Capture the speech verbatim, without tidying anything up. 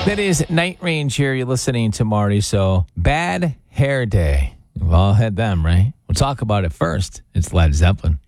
That is Night Range here. You're listening to Marty. So, Bad Hair Day. We've all had them, right? We'll talk about it first. It's Led Zeppelin.